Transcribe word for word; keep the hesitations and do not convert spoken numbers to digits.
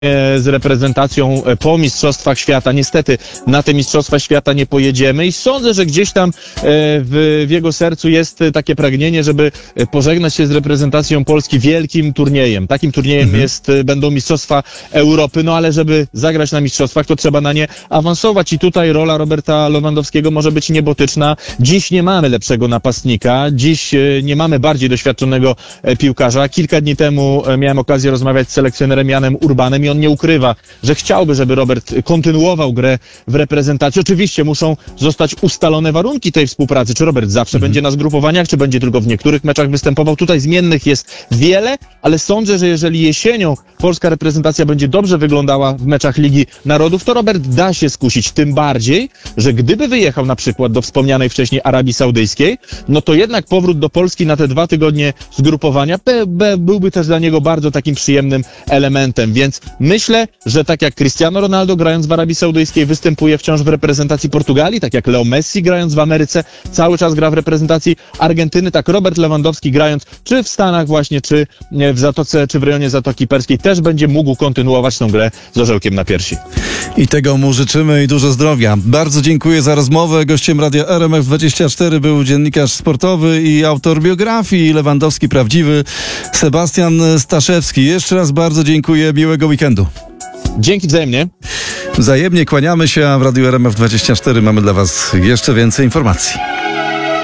z reprezentacją po Mistrzostwach Świata. Niestety na te Mistrzostwa Świata nie pojedziemy i sądzę, że gdzieś tam w, w jego sercu jest takie pragnienie, żeby pożegnać się z reprezentacją Polski wielkim turniejem. Takim turniejem mhm. jest, będą Mistrzostwa Europy, no ale żeby zagrać na Mistrzostwach, to trzeba na nie awansować i tutaj rola Roberta Lewandowskiego może być niebotyczna. Dziś nie mamy lepszego napastnika, dziś nie mamy bardziej doświadczonego piłkarza. Kilka dni temu miałem okazję rozmawiać z selekcjonerem Janem Urbanem i on nie ukrywa, że chciałby, żeby Robert kontynuował grę w reprezentacji. Oczywiście muszą zostać ustalone warunki tej współpracy. Czy Robert zawsze mhm. będzie na zgrupowaniach, czy będzie tylko w niektórych meczach występował. Tutaj zmiennych jest wiele, ale sądzę, że jeżeli jesienią polska reprezentacja będzie dobrze wyglądała w meczach Ligi Narodów, to Robert da się skusić. Tym bardziej, że gdyby wyjechał na przykład do wspomnianej wcześniej Arabii Saudyjskiej, no to jednak powrót do Polski na te dwa tygodnie zgrupowania be, be, byłby też dla niego bardzo takim przyjemnym elementem, więc myślę, że tak jak Cristiano Ronaldo grając w Arabii Saudyjskiej występuje wciąż w reprezentacji Portugalii, tak jak Leo Messi grając w Ameryce cały czas gra w reprezentacji Argentyny, tak Robert Lewandowski grając czy w Stanach właśnie, czy w Zatoce, czy w rejonie Zatoki Perskiej też będzie mógł kontynuować tą grę z orzełkiem na piersi. I tego mu życzymy i dużo zdrowia. Bardzo dziękuję za rozmowę. Gościem Radia R M F dwadzieścia cztery był dziennikarz sportowy i autor biografii Lewandowski Prawdziwy, Sebastian Staszewski. Jeszcze raz bardzo dziękuję. Miłego weekendu. Dzięki wzajemnie. Wzajemnie kłaniamy się, a w Radiu R M F dwadzieścia cztery mamy dla Was jeszcze więcej informacji.